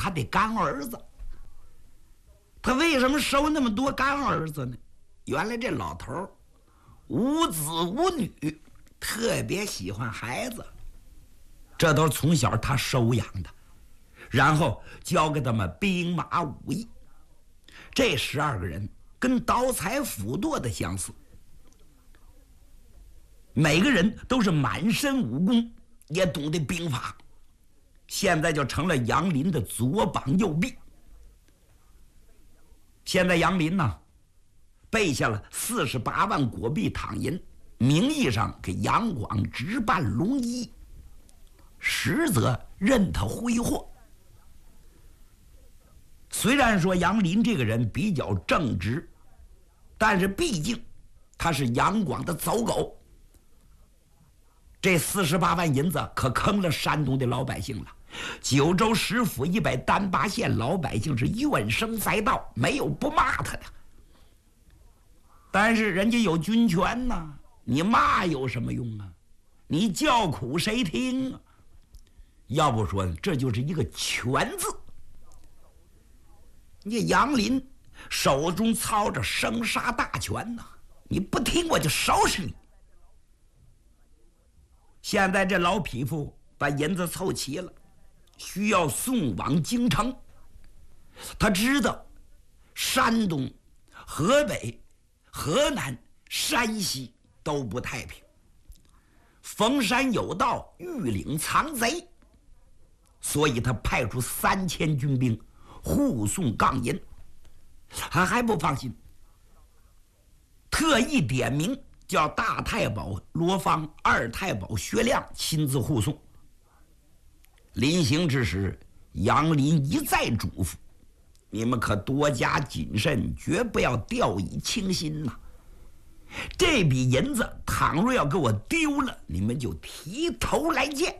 他的干儿子。他为什么收那么多干儿子呢？原来这老头无子无女，特别喜欢孩子，这都是从小他收养的，然后教给他们兵马武艺。这12个人跟刀裁斧剁的相似，每个人都是满身武功，也懂得兵法，现在就成了杨林的左膀右臂。现在杨林呢，备下了48万果币躺银，名义上给杨广置办龙衣，实则任他挥霍。虽然说杨林这个人比较正直，但是毕竟他是杨广的走狗。这48万银子可坑了山东的老百姓了。9州10府以北单八县老百姓是怨声载道，没有不骂他的。但是人家有军权呐，你骂有什么用啊？你叫苦谁听啊？要不说这就是一个权字。你杨林手中操着生杀大权呐，你不听我就收拾你。现在这老匹夫把银子凑齐了，需要送往京城。他知道山东、河北、河南、山西都不太平，逢山有道，遇岭藏贼，所以他派出3000军兵护送杠银。他还不放心，特意点名叫大太保罗芳、二太保薛亮亲自护送。临行之时，杨林一再嘱咐：你们可多加谨慎，绝不要掉以轻心呐！这笔银子倘若要给我丢了，你们就提头来见。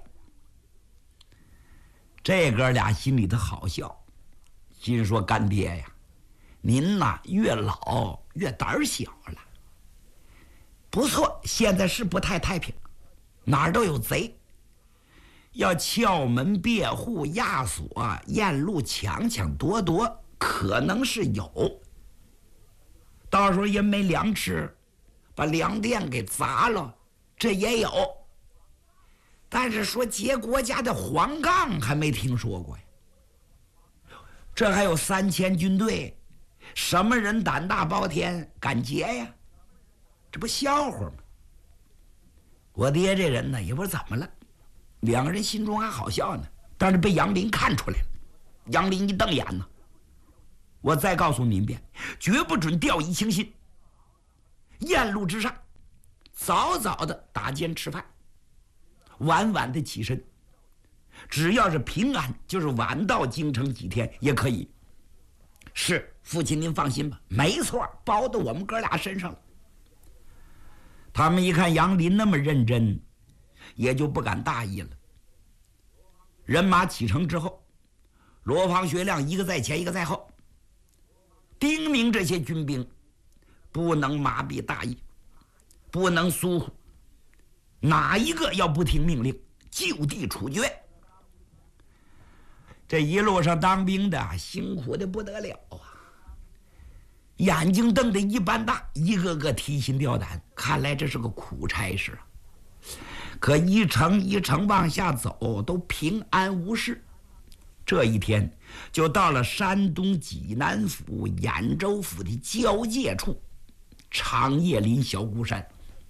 这哥俩心里头好笑，心说：干爹呀，您呐越老越胆小了。不错，现在是不太太平，哪儿都有贼，要撬门别户、压锁、验路、抢夺夺，可能是有。到时候也没粮吃，把粮店给砸了，这也有。但是说劫国家的黄杠还没听说过呀。这还有3000军队，什么人胆大包天敢劫呀？这不笑话吗？我爹这人呢，也不知道怎么了，两个人心中还好笑呢，但是被杨林看出来了。杨林一瞪眼呢，我再告诉你一遍，绝不准掉以轻心。宴路之上，早早的打尖吃饭，晚晚的起身，只要是平安，就是晚到京城几天也可以。是，父亲您放心吧，没错，包到我们哥俩身上了。他们一看杨林那么认真，也就不敢大意了。人马启程之后，罗芳、薛亮一个在前一个在后，叮咛这些军兵不能麻痹大意，不能疏忽，哪一个要不听命令，就地处决。这一路上当兵的辛苦的不得了啊，眼睛瞪得一般大，一个个提心吊胆，看来这是个苦差事啊。可一程一程往下走，都平安无事。这一天就到了山东济南府、兖州府的交界处，长叶林小孤山。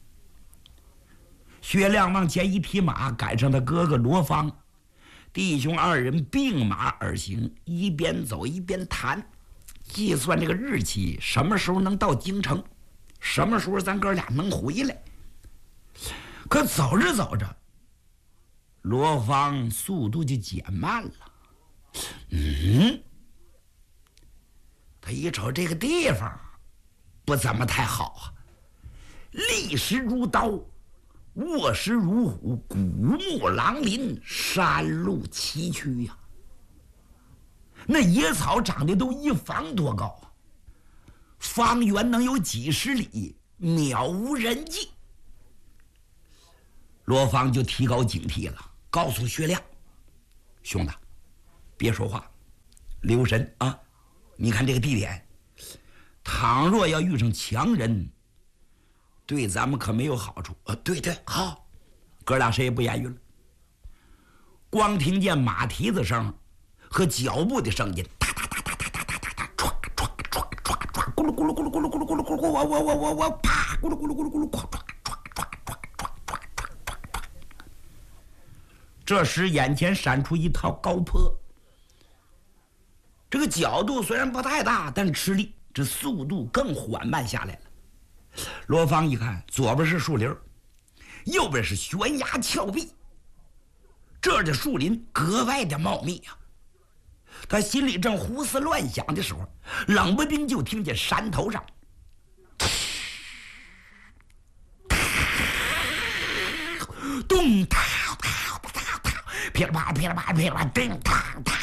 薛亮往前一提马，赶上他哥哥罗芳，弟兄2人并马而行，一边走一边谈，计算这个日期，什么时候能到京城，什么时候咱哥俩能回来。可走着走着，罗芳速度就减慢了。他一瞅这个地方不怎么太好啊，立石如刀，卧石如虎，古木狼林，山路崎岖呀。那野草长得都1房多高啊，方圆能有几十里，渺无人迹。罗芳就提高警惕了，告诉薛亮：兄弟，别说话， 留神啊！你看这个地点，倘若要遇上强人，对咱们可没有好处。对，好，哥俩谁也不言语了。光听见马蹄子声和脚步的声音，哒哒哒哒哒哒哒哒，唰唰唰唰唰，咕噜咕噜咕噜咕噜咕噜咕噜咕噜，我，啪，咕噜咕噜咕噜咕噜，唰唰唰唰唰唰唰唰。这时眼前闪出一套高坡，这个角度虽然不太大，但吃力，这速度更缓慢下来了。罗芳一看，左边是树林，右边是悬崖峭壁，这儿的树林格外的茂密啊。他心里正胡思乱想的时候，冷不丁就听见山头上咚哒哒哒哒，噼里啪啦噼里啪啦噼里啪啦，叮当当，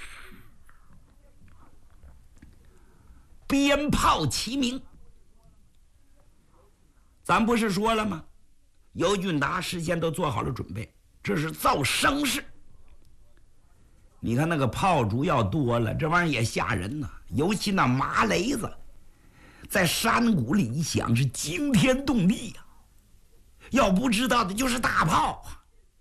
鞭炮齐鸣。咱不是说了吗？尤俊达事先都做好了准备，这是造声势。你看那个炮竹要多了，这玩意儿也吓人呐，尤其那麻雷子在山谷里一响，是惊天动地呀。要不知道的就是大炮啊。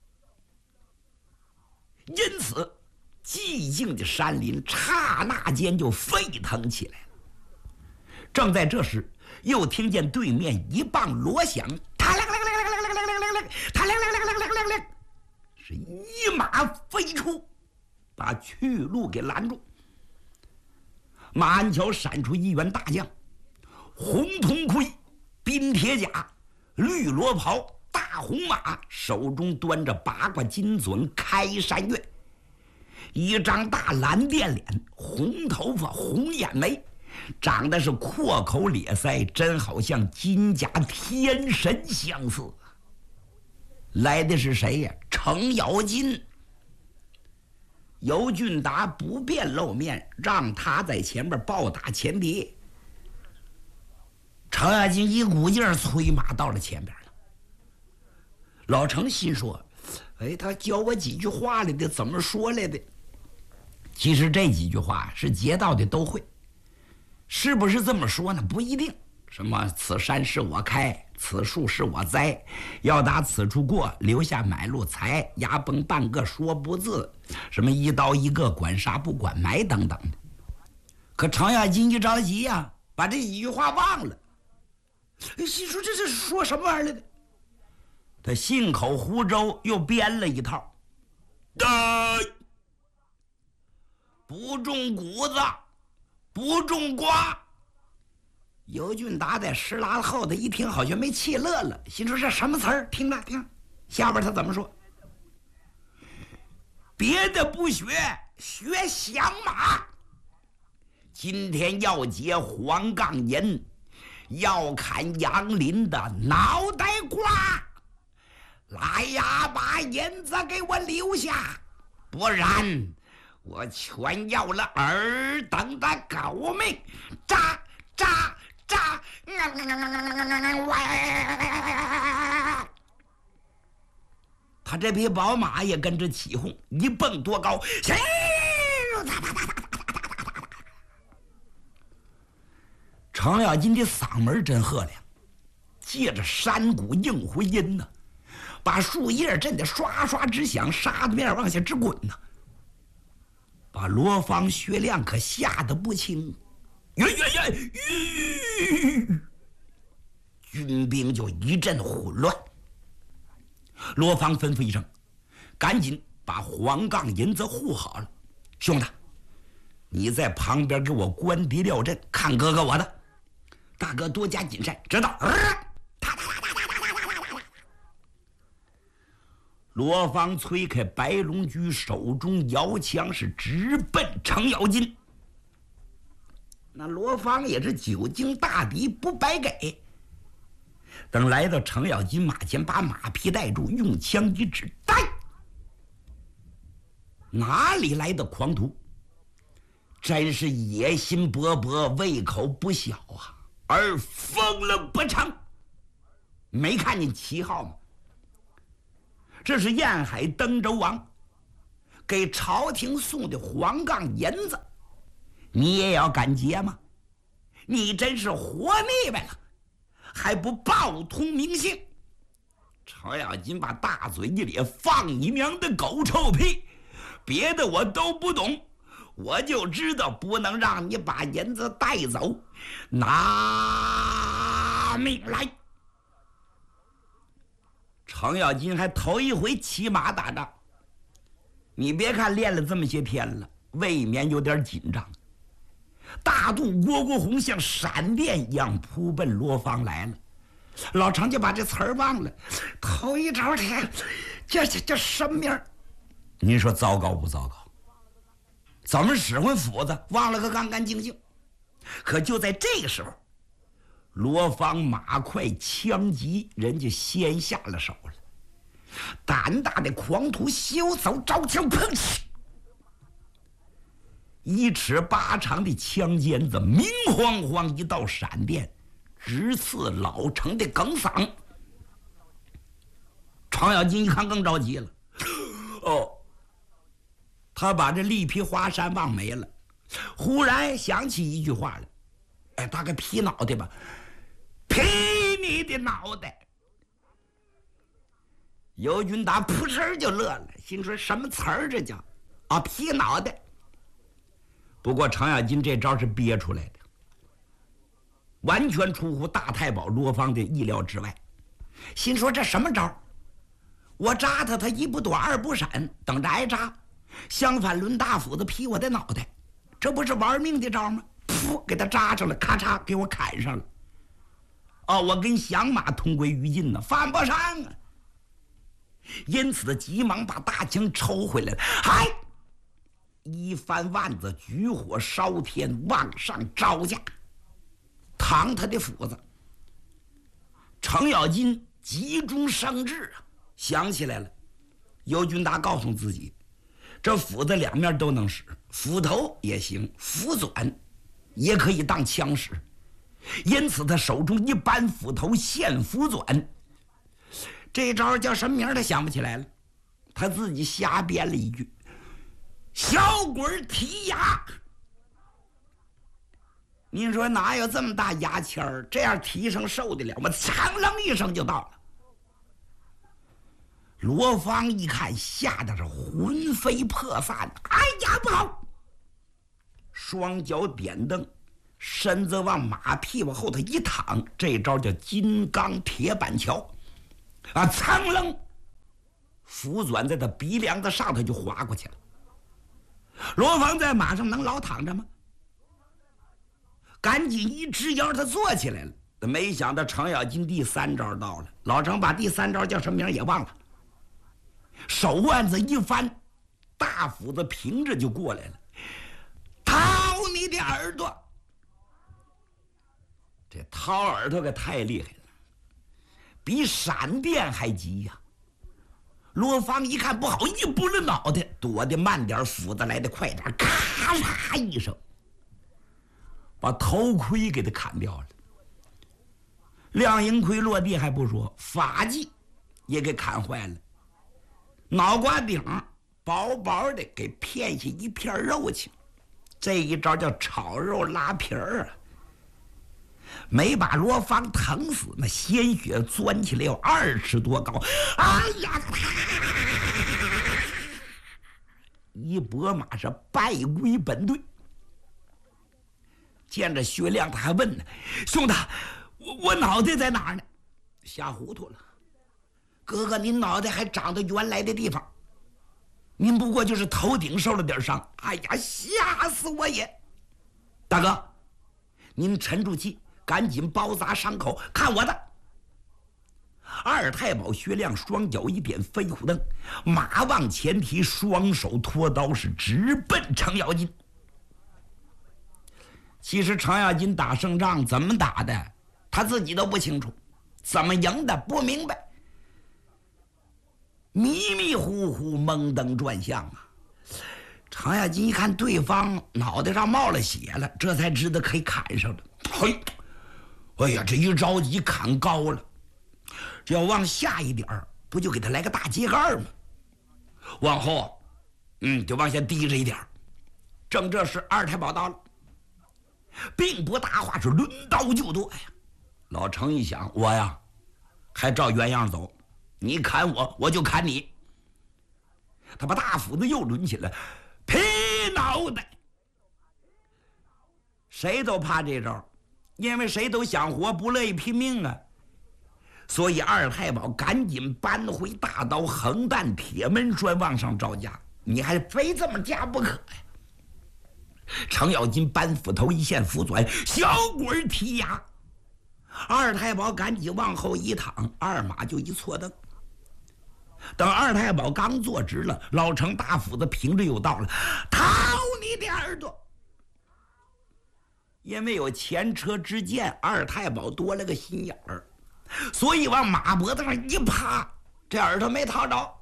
因此寂静的山林刹那间就沸腾起来了。正在这时，又听见对面一棒锣响，他亮亮亮亮亮亮亮亮亮，他亮亮亮亮亮亮亮，是一马飞出，把去路给拦住。马鞍桥闪出一员大将，红铜盔，冰铁甲，绿罗袍，大红马，手中端着八卦金樽开山月，一张大蓝靛脸，红头发，红眼眉，长得是阔口咧腮，真好像金甲天神相似。来的是谁呀？程咬金。尤俊达不便露面，让他在前面暴打前敌。程咬金一股劲儿催马到了前边了。老程心说：“哎，他教我几句话来的，怎么说来的？”其实这几句话是劫道的都会。是不是这么说呢？不一定。什么此山是我开，此树是我栽，要打此处过，留下买路财，牙崩半个说不字，什么一刀一个，管杀不管埋等等的。可程咬金一着急呀，把这几句话忘了。心说这是说什么玩意儿来的？他信口胡诌，又编了一套。不种谷子，不种瓜。尤俊达在石栏后头一听，好像没气乐了，心说这什么词儿？听着，下边他怎么说？别的不学，学响马。今天要结黄杠银，要砍杨林的脑袋瓜。来呀，把银子给我留下，不然我全要了尔等的狗命！扎！他这匹宝马也跟着起哄，一蹦多高，程咬金的嗓门真赫亮，借着山谷硬回音呢，把树叶震得刷刷直响，沙子面往下直滚呢，把罗芳、薛亮可吓得不轻。军兵就一阵混乱。罗芳吩咐一声，赶紧把黄杠银子护好了。兄弟，你在旁边给我关敌料阵，看哥哥我的。大哥多加谨慎，知道。罗芳催开白龙驹，手中摇枪是直奔程咬金。那罗芳也是久经大敌，不白给。等来到程咬金马前，把马匹带住，用枪一指，带！哪里来的狂徒？真是野心勃勃，胃口不小啊！而疯了不成？没看见旗号吗？这是燕海登州王给朝廷送的黄杠银子， 你也要干结吗？你真是活腻歪了，还不报通名姓？程咬金把大嘴一咧，放你娘的狗臭屁！别的我都不懂，我就知道不能让你把银子带走，拿命来！程咬金还头一回骑马打仗，你别看练了这么些天了，未免有点紧张。大肚郭国红像闪电一样扑奔罗芳来了。老程就把这词儿忘了，头一招这什么名儿？您说糟糕不糟糕？怎么使唤斧子忘了个干干净净？可就在这个时候，罗芳马快枪急，人家先下了手了。胆大的狂徒休走招枪，砰哧！1尺8长的枪尖子明晃晃一道闪电，直刺老程的梗嗓。程咬金一看更着急了，他把这栗皮华山忘没了，忽然想起一句话来，大概劈脑袋吧，劈你的脑袋！尤军达扑哧就乐了，心说什么词儿这叫啊，劈脑袋！不过程咬金这招是憋出来的，完全出乎大太保罗芳的意料之外。心说这什么招？我扎他，他一不躲二不闪，等着挨扎。相反，抡大斧子劈我的脑袋，这不是玩命的招吗？噗，给他扎上了，咔嚓给我砍上了。我跟响马同归于尽呢，犯不上啊。因此急忙把大枪抽回来了，嗨！一番腕子举火烧天，往上招架，扛他的斧子。程咬金急中生智啊，想起来了，尤军达告诉自己，这斧子两面都能使，斧头也行，斧钻也可以当枪使。因此他手中一扳斧头现斧钻，这招叫什么名他想不起来了，他自己瞎编了一句小鬼提牙。您说哪有这么大牙签儿，这样提上受得了吗？嘡楞一声就到了。罗芳一看，吓得是魂飞魄散，哎呀不好！双脚点蹬，身子往马屁股后头一躺，这招叫金刚铁板桥啊！嘡楞，斧钻在他鼻梁子上头就划过去了。罗芳在马上能老躺着吗？赶紧一直腰，他坐起来了。没想到程咬金第3招到了，老程把第3招叫什么名也忘了。手腕子一翻，大斧子平着就过来了，掏你的耳朵！这掏耳朵可太厉害了，比闪电还急呀！罗芳一看不好，一拨了脑袋，躲得慢点，斧子来得快点，咔嚓一声，把头盔给他砍掉了。亮银盔落地还不说，发髻也给砍坏了，脑瓜顶薄薄的给片下一片肉去。这一招叫炒肉拉皮儿啊！没把罗芳疼死，那鲜血钻起来有2尺多高。哎呀！一拨马是败归本队。见着薛亮，他还问呢：“兄弟，我脑袋在哪儿呢？”瞎糊涂了，哥哥，您脑袋还长到原来的地方，您不过就是头顶受了点伤。哎呀，吓死我也！大哥，您沉住气，赶紧包扎伤口，看我的。二太保薛亮双脚一点飞虎蹬，马往前提，双手托刀是直奔程咬金。其实程咬金打胜仗怎么打的，他自己都不清楚，怎么赢的不明白，迷迷糊糊蒙登转向啊。程咬金一看对方脑袋上冒了血了，这才知道可以砍上了。嘿，哎呀，这一着急砍高了，这要往下一点不就给他来个大秸秆吗？往后就往下低着一点。正这时二太保到了， 并不大话，是抡刀就剁呀。老程一想，我呀还照原样走，你砍我，我就砍你。他把大斧子又抡起来，劈脑袋。谁都怕这招，因为谁都想活，不乐意拼命啊。所以二太保赶紧搬回大刀，横担铁门栓往上招架。你还非这么架不可呀！程咬金搬斧头一线斧转，小鬼踢牙。二太保赶紧往后一躺，二马就一错蹬。等二太保刚坐直了，老程大斧子平着又到了，掏你的耳朵！因为有前车之鉴，二太保多了个心眼儿，所以往马脖子上一趴，这耳朵没掏着。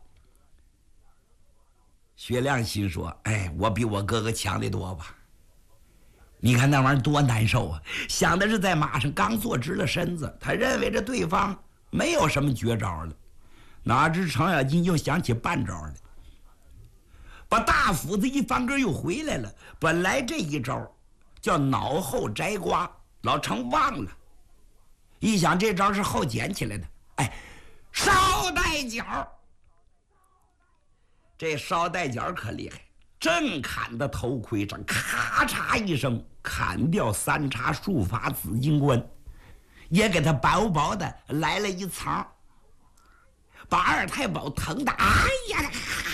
薛亮心说：“哎，我比我哥哥强得多吧？你看那玩意儿多难受啊！想的是在马上刚坐直了身子，他认为这对方没有什么绝招了，哪知程咬金又想起半招来，把大斧子一翻根又回来了。本来这一招叫脑后摘瓜，老程忘了，一想这招是后捡起来的，哎，捎带脚。这捎带脚可厉害，正砍的头盔上，咔嚓一声砍掉3叉束发紫金冠，也给他薄薄的来了一层，把二太保疼的，哎呀，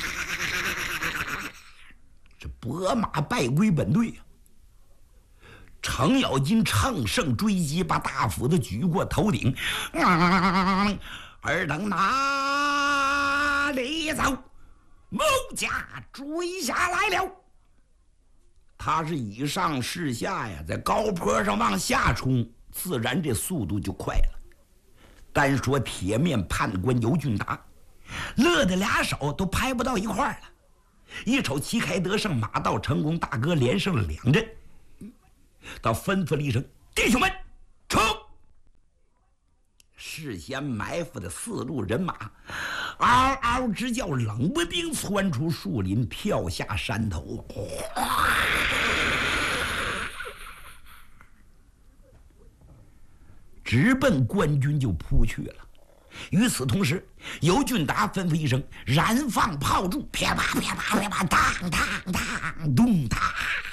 这拨马败归本队啊！程咬金乘胜追击，把大斧子举过头顶，尔等哪里走？某家追下来了。他是以上势下呀，在高坡上往下冲，自然这速度就快了。单说铁面判官尤俊达，乐得俩手都拍不到一块儿了。一瞅旗开得胜，马到成功，大哥连胜了2阵，他吩咐了一声：“弟兄们，冲！”事先埋伏的4路人马嗷嗷直叫，冷不丁窜出树林，跳下山头，直奔官军就扑去了。与此同时，尤俊达吩咐一声，燃放炮竹，噼啪噼啪噼啪，当当当，咚当。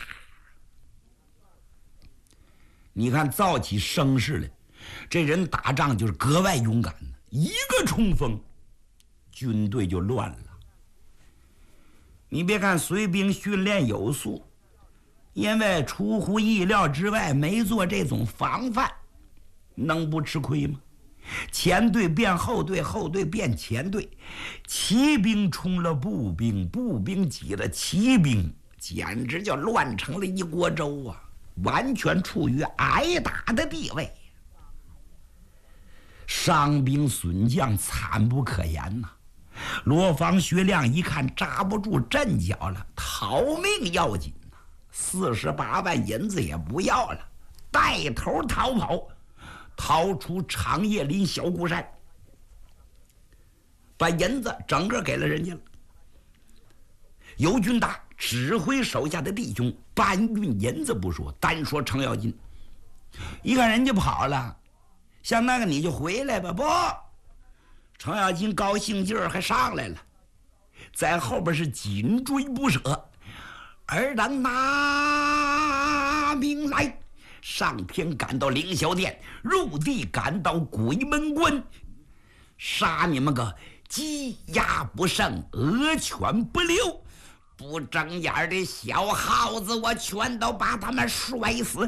你看造起声势来，这人打仗就是格外勇敢，一个冲锋，军队就乱了。你别看随兵训练有素，因为出乎意料之外没做这种防范，能不吃亏吗？前队变后队，后队变前队，骑兵冲了步兵，步兵挤了骑兵，简直就乱成了一锅粥啊！完全处于挨打的地位，伤兵损将惨不可言呐。罗防、薛亮一看扎不住阵脚了，逃命要紧呐，48万银子也不要了，带头逃跑，逃出长叶林小孤山，把银子整个给了人家了。尤俊达指挥手下的弟兄搬运银子不说，单说程咬金，一看人家跑了，像那个你就回来吧。不，程咬金高兴劲儿还上来了，在后边是紧追不舍。尔等拿命来！上天赶到凌霄殿，入地赶到鬼门关，杀你们个鸡鸭不剩，鹅犬不留！不睁眼的小耗子，我全都把他们摔死！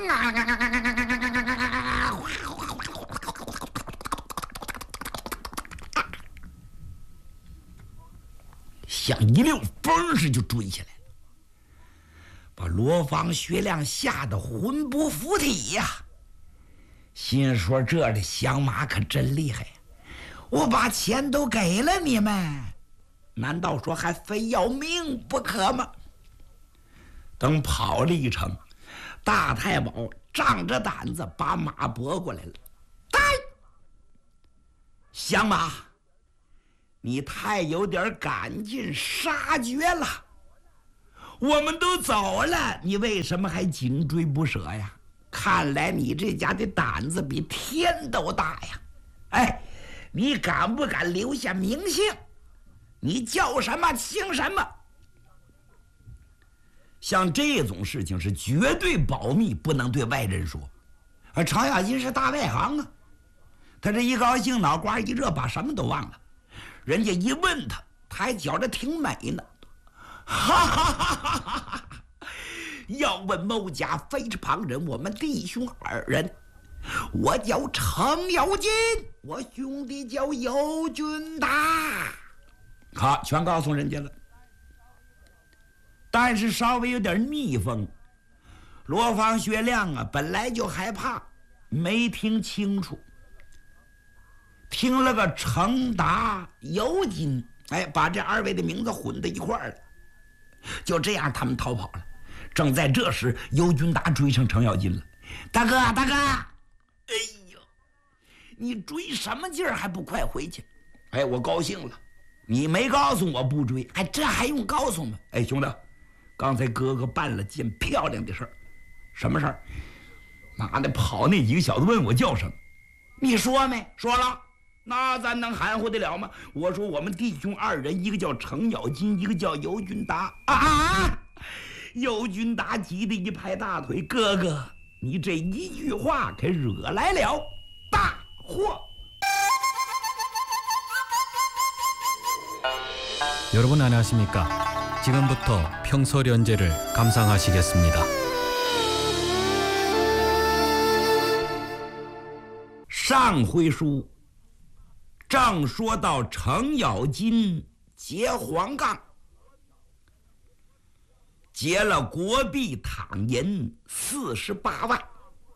像一溜风似的就追起来了，把罗防、薛亮吓得魂不附体呀！心说这的响马可真厉害呀！我把钱都给了你们，难道说还非要命不可吗？等跑了一程，大太保仗着胆子把马拨过来了。带响马，你太有点赶尽杀绝了！ 我们都走了，你为什么还紧追不舍呀？看来你这家的胆子比天都大呀！哎，你敢不敢留下名姓？你叫什么姓什么？像这种事情是绝对保密，不能对外人说。而程咬金是大外行啊，他这一高兴，脑瓜一热，把什么都忘了。人家一问他，他还觉着挺美呢。哈哈哈哈哈哈！要问某家非是旁人，我们弟兄二人，我叫程咬金，我兄弟叫尤俊达。好，全告诉人家了。但是稍微有点逆风，罗芳、薛亮啊，本来就害怕，没听清楚，听了个程达、尤金，哎，把这二位的名字混在一块儿了。就这样，他们逃跑了。正在这时，尤俊达追上程咬金了。大哥，大哥！哎呦，你追什么劲儿？还不快回去！哎，我高兴了。你没告诉我不追，哎，这还用告诉吗？哎，兄弟，刚才哥哥办了件漂亮的事儿。什么事儿？妈的，跑那几个小子问我叫什么？你说没？说了。那咱能含糊得了吗？我说我们弟兄二人，一个叫程咬金，一个叫尤俊达。啊！尤俊达急得一拍大腿：“哥哥，你这一句话可惹来了大祸。” 여러분 안녕하십니까? 지금부터 평설연재를 감상하시겠습니다. 上回书正说到程咬金劫黄杠，劫了国币躺银48万，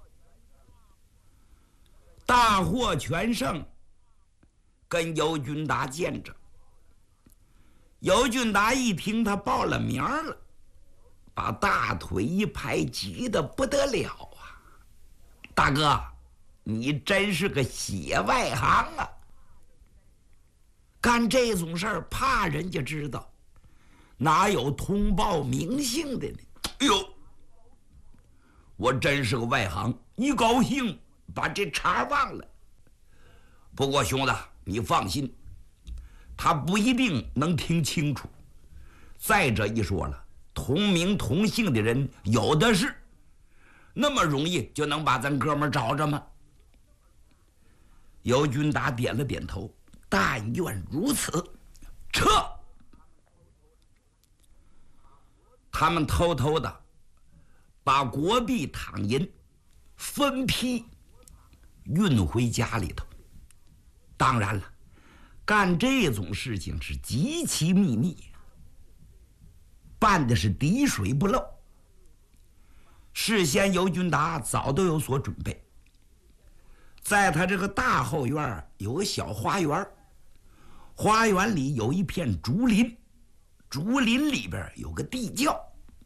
大获全胜，跟尤俊达见着。尤俊达一听他报了名了，把大腿一拍，急得不得了啊！大哥，你真是个血外行啊！干这种事儿怕人家知道，哪有通报名姓的呢？哎呦，我真是个外行，一高兴把这茬忘了。不过兄弟，你放心，他不一定能听清楚。再者一说了，同名同姓的人有的是，那么容易就能把咱哥们找着吗？尤俊达点了点头，但愿如此。撤！他们偷偷的把国币躺银分批运回家里头。当然了，干这种事情是极其秘密，办的是滴水不漏。事先尤俊达早都有所准备，在他这个大后院有个小花园，花园里有一片竹林，竹林里边有个地窖。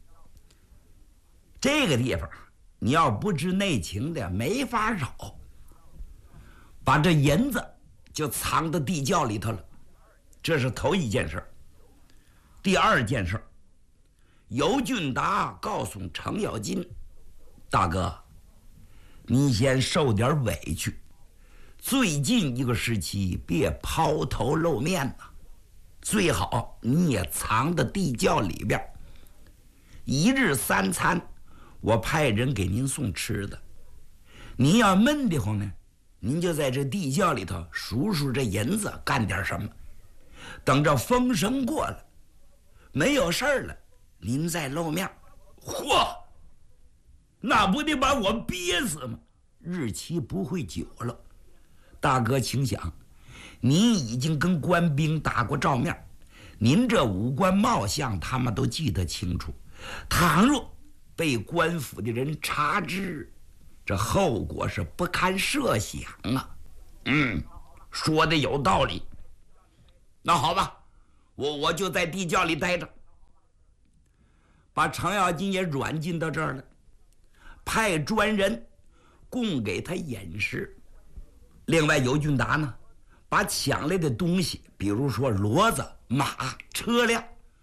这个地方你要不知内情的没法扰，把这银子就藏到地窖里头了，这是头一件事。第二件事，尤俊达告诉程咬金：“大哥，你先受点委屈，最近一个时期别抛头露面呐，最好你也藏到地窖里边，一日三餐我派人给您送吃的。您要闷得慌呢，您就在这地窖里头数数这银子，干点什么。等着风声过了，没有事儿了，您再露面。嚯，那不得把我憋死吗？日期不会久了。大哥，请想，您已经跟官兵打过照面，您这五官貌相他们都记得清楚。倘若被官府的人查知，这后果是不堪设想啊！说的有道理。那好吧，我就在地窖里待着，把程咬金也软禁到这儿了，派专人供给他饮食。另外，尤俊达呢，把抢来的东西，比如说骡子、马、车辆，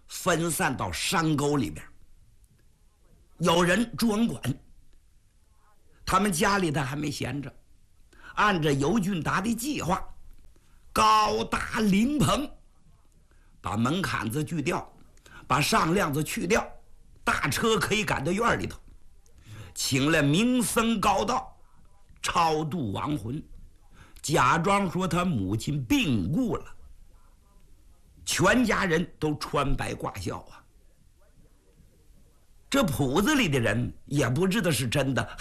分散到山沟里边，有人专管。他们家里头还没闲着，按着尤俊达的计划，高搭灵棚，把门槛子锯掉，把上梁子去掉，大车可以赶到院里头，请了名僧高道超度亡魂，假装说他母亲病故了，全家人都穿白挂孝啊。这铺子里的人也不知道是真的